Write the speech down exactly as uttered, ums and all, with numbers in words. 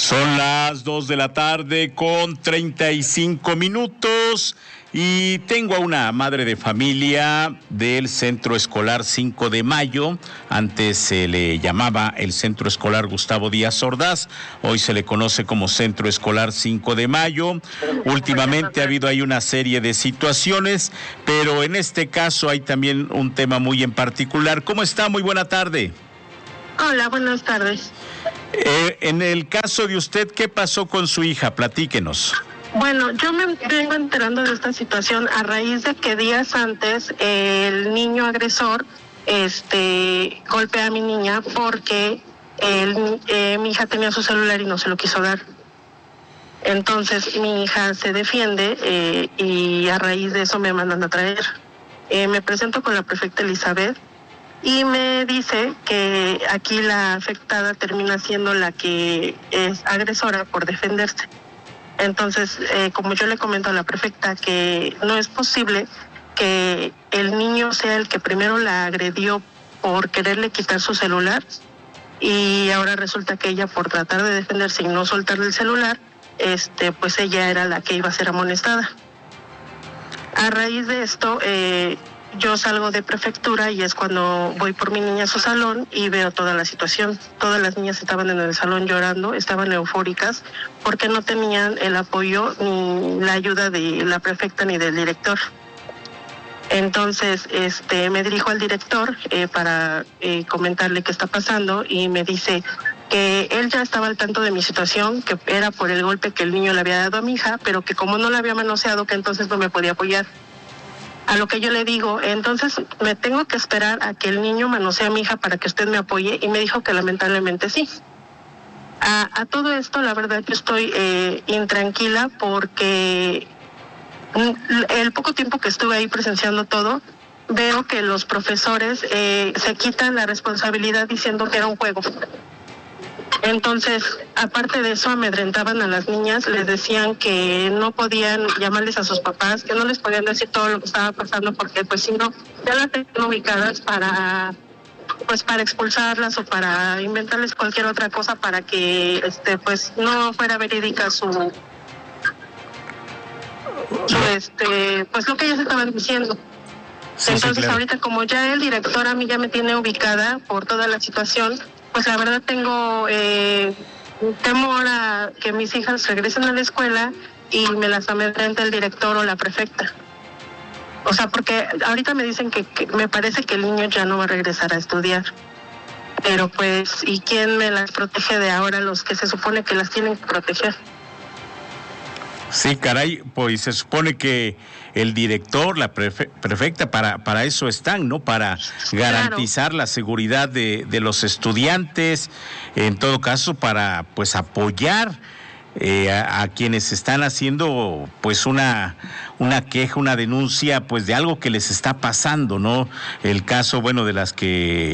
Son las dos de la tarde con treinta y cinco minutos y tengo a una madre de familia del Centro Escolar cinco de mayo. Antes se le llamaba el Centro Escolar Gustavo Díaz Ordaz, hoy se le conoce como Centro Escolar cinco de mayo. Últimamente ha habido ahí una serie de situaciones, pero en este caso hay también un tema muy en particular. ¿Cómo está? Muy buena tarde. Hola, buenas tardes. Eh, en el caso de usted, ¿qué pasó con su hija? Platíquenos. Bueno, yo me vengo enterando de esta situación a raíz de que días antes eh, el niño agresor este, golpea a mi niña porque el, eh, mi hija tenía su celular y no se lo quiso dar. Entonces mi hija se defiende eh, y a raíz de eso me mandan a traer. Eh, me presento con la prefecta Elizabeth y me dice que aquí la afectada termina siendo la que es agresora por defenderse. Entonces, eh, como yo le comento a la prefecta que no es posible que el niño sea el que primero la agredió por quererle quitar su celular y ahora resulta que ella por tratar de defenderse y no soltarle el celular, este, pues ella era la que iba a ser amonestada. A raíz de esto, eh, yo salgo de prefectura y es cuando voy por mi niña a su salón y veo toda la situación. Todas las niñas estaban en el salón llorando, estaban eufóricas porque no tenían el apoyo ni la ayuda de la prefecta ni del director. Entonces, este, me dirijo al director eh, para eh, comentarle qué está pasando y me dice que él ya estaba al tanto de mi situación, que era por el golpe que el niño le había dado a mi hija, pero que como no la había manoseado, que entonces no me podía apoyar. A lo que yo le digo, entonces me tengo que esperar a que el niño manosee a mi hija para que usted me apoye, y me dijo que lamentablemente sí. A, a todo esto, la verdad, yo estoy eh, intranquila porque el poco tiempo que estuve ahí presenciando todo, veo que los profesores eh, se quitan la responsabilidad diciendo que era un juego. Entonces, aparte de eso, amedrentaban a las niñas, les decían que no podían llamarles a sus papás, que no les podían decir todo lo que estaba pasando porque pues si no, ya las tenían ubicadas para pues para expulsarlas o para inventarles cualquier otra cosa para que este pues no fuera verídica su, su este pues lo que ellas estaban diciendo. Sí, Entonces, sí, claro. Ahorita como ya el director a mí ya me tiene ubicada por toda la situación, pues la verdad tengo eh, temor a que mis hijas regresen a la escuela y me las amedrente el director o la prefecta. O sea, porque ahorita me dicen que, que me parece que el niño ya no va a regresar a estudiar. Pero pues, ¿y quién me las protege de ahora, los que se supone que las tienen que proteger? Sí, caray, pues se supone que el director, la prefe- prefecta, para, para eso están, ¿no? Para garantizar claro. la seguridad de, de los estudiantes, en todo caso, para pues apoyar eh, a, a quienes están haciendo pues una, una queja, una denuncia, pues de algo que les está pasando, ¿no? El caso, bueno, de las que